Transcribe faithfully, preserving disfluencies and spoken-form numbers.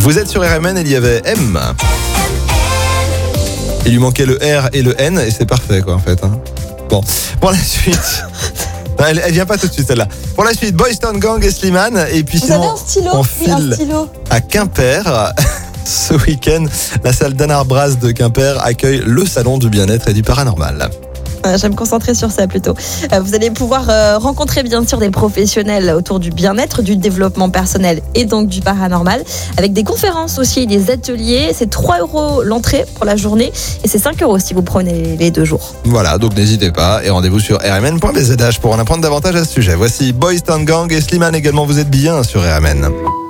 Vous êtes sur R M N, il y avait M. Il lui manquait le R et le N et c'est parfait quoi en fait. Hein. Bon, pour la suite... Elle, elle vient pas tout de suite celle-là. Pour la suite, Boys Town Gang et Slimane. Et puis Vous sinon, avez un stylo on Oui, file un stylo. à Quimper. Ce week-end, la salle d'Anne Braz de Quimper accueille le salon du bien-être et du paranormal. Euh, Je vais me concentrer sur ça plutôt. Euh, Vous allez pouvoir euh, rencontrer bien sûr des professionnels autour du bien-être, du développement personnel et donc du paranormal, avec des conférences aussi et des ateliers. C'est trois euros l'entrée pour la journée et c'est cinq euros si vous prenez les deux jours. Voilà, donc n'hésitez pas et rendez-vous sur r m n point b z h pour en apprendre davantage à ce sujet. Voici Boys Town Gang et Slimane également, vous êtes bien sur R M N.